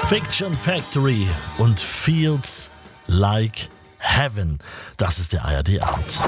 Fiction Factory und Feels Like Heaven. Das ist der ARD-Abend.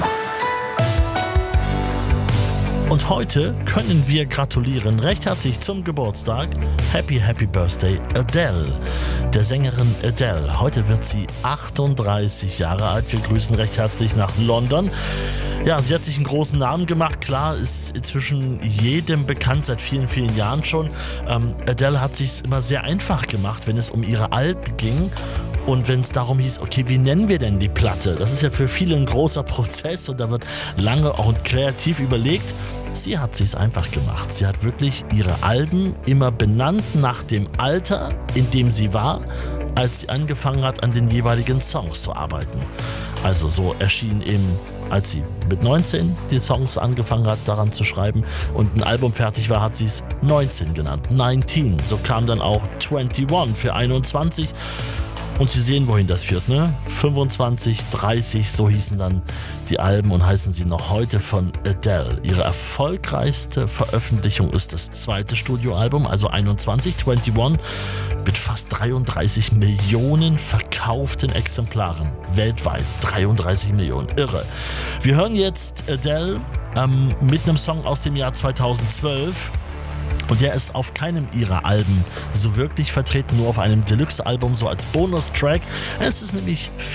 Und heute können wir gratulieren recht herzlich zum Geburtstag. Happy Birthday Adele. Der Sängerin Adele. Heute wird sie 38 Jahre alt. Wir grüßen recht herzlich nach London. Ja, sie hat sich einen großen Namen gemacht. Klar, ist inzwischen jedem bekannt, seit vielen, vielen Jahren schon. Adele hat sich es immer sehr einfach gemacht, wenn es um ihre Alben ging. Und wenn es darum hieß, okay, wie nennen wir denn die Platte? Das ist ja für viele ein großer Prozess und da wird lange und kreativ überlegt. Sie hat sich's einfach gemacht. Sie hat wirklich ihre Alben immer benannt nach dem Alter, in dem sie war, als sie angefangen hat, an den jeweiligen Songs zu arbeiten. Also so erschien eben, als sie mit 19 die Songs angefangen hat, daran zu schreiben und ein Album fertig war, hat sie es 19 genannt. 19. So kam dann auch 21 für 21. Und Sie sehen, wohin das führt, ne? 25, 30, so hießen dann die Alben und heißen sie noch heute von Adele. Ihre erfolgreichste Veröffentlichung ist das zweite Studioalbum, also 21, mit fast 33 Millionen verkauften Exemplaren weltweit. 33 Millionen, irre. Wir hören jetzt Adele mit einem Song aus dem Jahr 2012. Und der ist auf keinem ihrer Alben so wirklich vertreten, nur auf einem Deluxe-Album, so als Bonustrack. Es ist nämlich